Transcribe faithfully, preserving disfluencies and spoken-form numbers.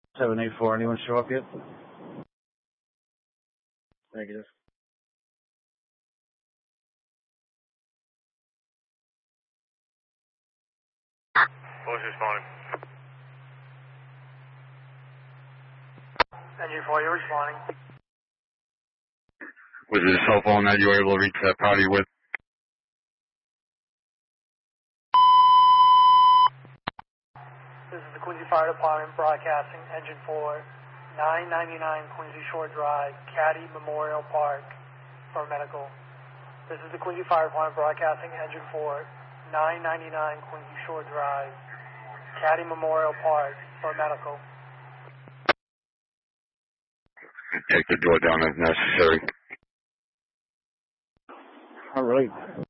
seven eight four, anyone show up yet? Negative. Who's responding? Engine four, you're responding. Was it a cell phone that you were able to reach that party with? This is the Quincy Fire Department broadcasting, Engine four, nine ninety-nine Quincy Shore Drive, Caddy Memorial Park, for medical. This is the Quincy Fire Department broadcasting, Engine four, nine ninety-nine Quincy Shore Drive, Caddy Memorial Park, for medical. Take the door down if necessary. All right.